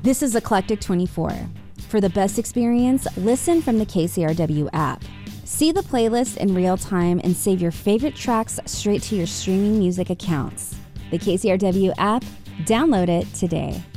This is Eclectic 24. For the best experience, listen from the KCRW app. See the playlist in real time and save your favorite tracks straight to your streaming music accounts. The KCRW app, download it today.